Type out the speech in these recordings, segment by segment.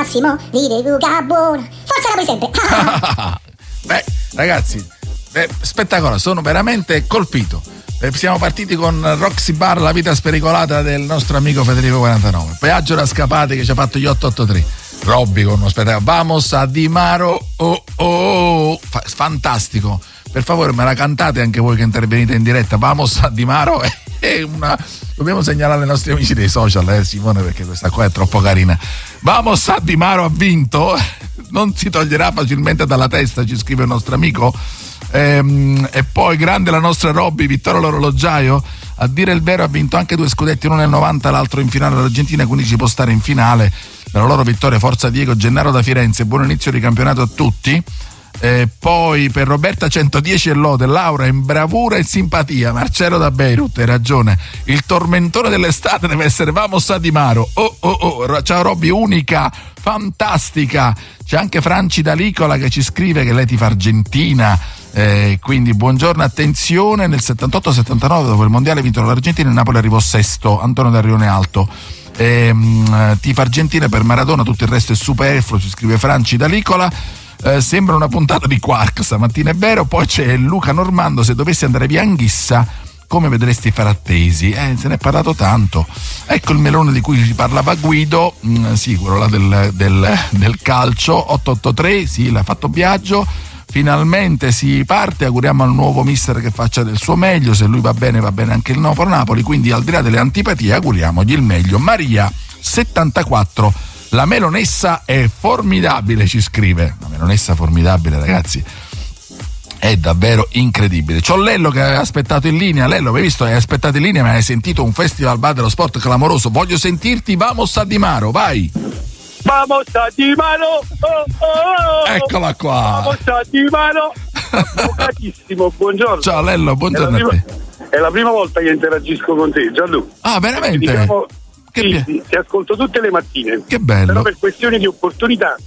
Massimo, dire Luca buona. Forza la puoi sempre. Beh, ragazzi, spettacolare, sono veramente colpito. Siamo partiti con Roxy Bar, la vita spericolata del nostro amico Federico 49. Peaggio da Scapati che ci ha fatto gli 883. Robby con uno spettacolo. Vamos a Di Maro. Fantastico. Per favore me la cantate anche voi che intervenite in diretta. Vamos a Di Maro. Dobbiamo segnalare ai nostri amici dei social, Simone, perché questa qua è troppo carina. Vamos a Di Maro ha vinto. Non si toglierà facilmente dalla testa, ci scrive il nostro amico. E poi grande la nostra Robby, Vittorio l'orologiaio, a dire il vero ha vinto anche 2 scudetti, uno nel 90 l'altro in finale all'Argentina, quindi ci può stare in finale. Per la loro vittoria forza Diego Gennaro da Firenze, buon inizio di campionato a tutti. Poi per Roberta 110 e lode, Laura in bravura e simpatia, Marcello da Beirut, hai ragione, il tormentone dell'estate deve essere Vamos a Di Maro. Ciao Robby, unica, fantastica. C'è anche Franci D'Alicola che ci scrive che lei tifa Argentina, quindi buongiorno, attenzione, nel 78-79 dopo il mondiale vinto l'Argentina, il Napoli arrivò sesto, Antonio da Rione Alto. Tifa Argentina per Maradona, tutto il resto è superfluo, ci scrive Franci D'Alicola. Sembra una puntata di Quark stamattina, è vero. Poi c'è Luca Normando, se dovessi andare via Anghissa come vedresti fare attesi? Se ne è parlato tanto. Ecco il melone di cui parlava Guido, sì, quello là del calcio. 883, sì, l'ha fatto Biagio. Finalmente si parte, auguriamo al nuovo mister che faccia del suo meglio, se lui va bene anche il nuovo Napoli, quindi al di là delle antipatie auguriamogli il meglio. Maria 74, la melonessa è formidabile, ci scrive. La melonessa formidabile, ragazzi, è davvero incredibile. C'ho Lello che ha aspettato in linea. Lello, hai visto? Hai aspettato in linea, ma hai sentito un festival bar dello sport clamoroso. Voglio sentirti. Vamos a Di Maro, vai. Vamos a Di Maro. Eccola qua. Vamos a Di Maro. Avvocatissimo, buongiorno. Ciao Lello, buongiorno a te. È la prima volta che interagisco con te, Gianluca. Ah, veramente? Diciamo, sì, ti ascolto tutte le mattine. Che bello. Però per questioni di opportunità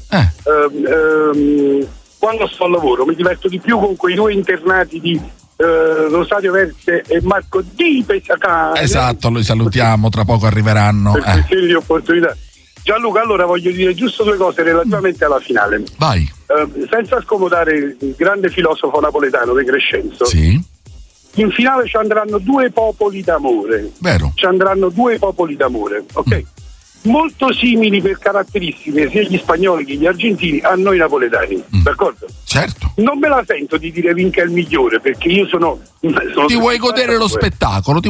quando sto al lavoro mi diverto di più con quei 2 internati di Rosario Verse e Marco Di Pesacane. Esatto, li salutiamo, tra poco arriveranno. Per questioni di opportunità. Gianluca, allora voglio dire giusto 2 cose relativamente alla finale. Vai. Senza scomodare il grande filosofo napoletano De Crescenzo. Sì. In finale ci andranno 2 popoli d'amore. Vero. Ci andranno 2 popoli d'amore, ok? Molto simili per caratteristiche sia gli spagnoli che gli argentini a noi napoletani, d'accordo? Certo. Non me la sento di dire vinca il migliore, perché io sono ti vuoi godere lo spettacolo,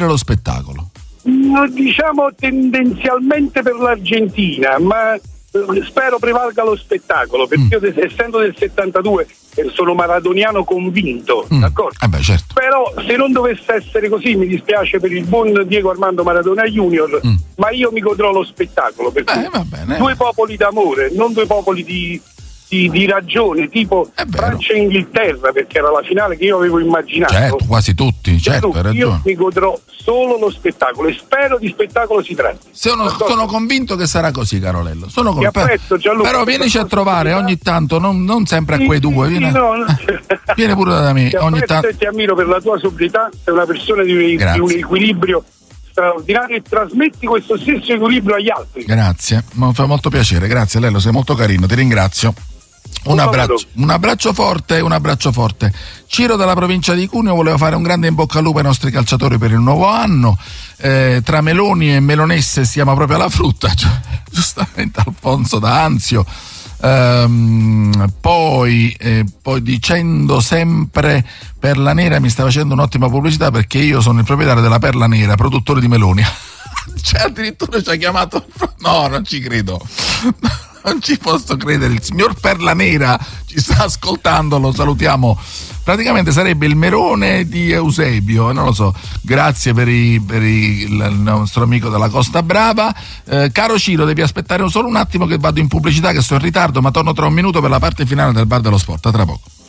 diciamo tendenzialmente per l'Argentina, ma spero prevalga lo spettacolo, perché io essendo del 72 sono maradoniano convinto, d'accordo? Certo. Però se non dovesse essere così mi dispiace per il buon Diego Armando Maradona Junior, ma io mi godrò lo spettacolo, perché va bene. 2 popoli d'amore, non 2 popoli di ragione, tipo Francia e Inghilterra, perché era la finale che io avevo immaginato. Certo, quasi tutti, certo, hai ragione. Io mi godrò solo lo spettacolo e spero di spettacolo si tratti. Sono convinto che sarà così, Carolello. Sono convinto. Apprezzo, Gianluca, però vienici a trovare ogni tanto, non sempre a quei 2. Vieni pure da me ogni tanto. Ti ammiro per la tua sobrietà, sei una persona di un equilibrio straordinario e trasmetti questo stesso equilibrio agli altri. Grazie, mi fa molto piacere, grazie Lello, sei molto carino, ti ringrazio. Un abbraccio forte. Ciro dalla provincia di Cuneo voleva fare un grande in bocca al lupo ai nostri calciatori per il nuovo anno. Tra meloni e melonesse siamo proprio alla frutta, cioè, giustamente Alfonso da Anzio. Poi dicendo sempre Perla Nera mi sta facendo un'ottima pubblicità, perché io sono il proprietario della Perla Nera, produttore di meloni. Cioè addirittura ci ha chiamato. No, non ci credo. Non ci posso credere, il signor Perla Nera ci sta ascoltando, lo salutiamo. Praticamente sarebbe il Merone di Eusebio, non lo so. Grazie per il nostro amico della Costa Brava. Caro Ciro, devi aspettare solo un attimo che vado in pubblicità, che sto in ritardo, ma torno tra un minuto per la parte finale del Bar dello Sport. A tra poco.